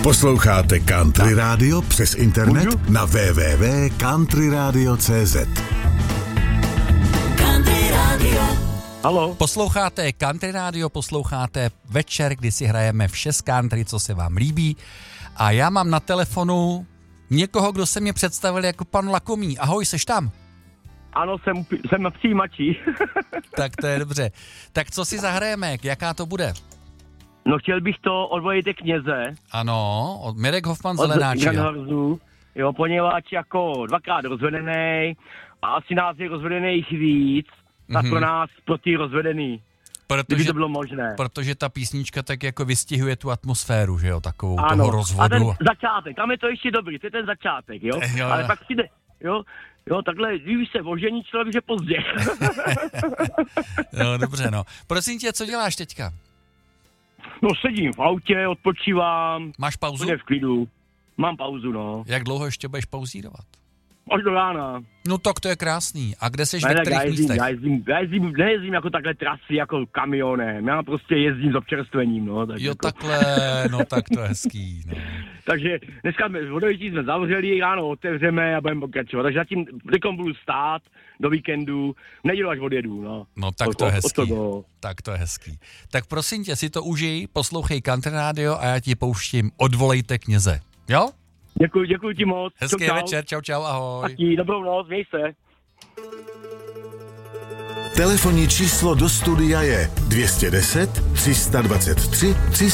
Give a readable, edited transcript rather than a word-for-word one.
Posloucháte Country Radio přes internet na www.countryradio.cz. Country Radio. Haló. Posloucháte Country Radio, posloucháte večer, kdy si hrajeme vše z country, co se vám líbí. A já mám na telefonu někoho, kdo se mě představil jako pan Lakomý. Ahoj, seš tam? Ano, jsem na přijímači. Tak to je dobře. Tak co si zahrajeme? Jaká to bude? No chtěl bych to od Vojty Kněze. Ano, od Mirek Hoffman Zelenáčka. Jo, poněvadž jako dvakrát rozvedený a asi nás je rozvedených víc, tak pro nás, pro ty rozvedený. Kdyby to bylo možné. Protože ta písnička tak jako vystihuje tu atmosféru, že jo, takovou ano. toho rozvodu. A ten začátek, tam je to ještě dobrý, to je ten začátek, jo. Ale pak přijde, jo, takhle, když se ožení člověk, že pozdě. No, dobře, no. Prosím tě, co děláš teďka? No, sedím v autě, odpočívám. Máš pauzu? Bude v klidu. Mám pauzu, no. Jak dlouho ještě budeš pauzírovat? Až do rána. No tak to je krásný. A kde seš, ve kterých místech? Já jezdím jako takhle trasy, jako kamionem. Já prostě jezdím s občerstvením, no. Tak jo, jako. takhle, no tak to je hezký, no. Takže dneska vodojití jsme zavřeli, ráno otevřeme a budeme pokračovat. Takže zatím teďkom budu stát do víkendu, v neděli až odjedu, no. No tak to je hezký, tak to je hezký. Tak prosím tě, si to užij, poslouchej Country Radio a já ti pouštím Odvolejte Kněze, jo? Děkuji ti moc. Hezký večer, čau, ahoj. Taky, dobrou noc, měj se. Telefonní číslo do studia je 210 323 300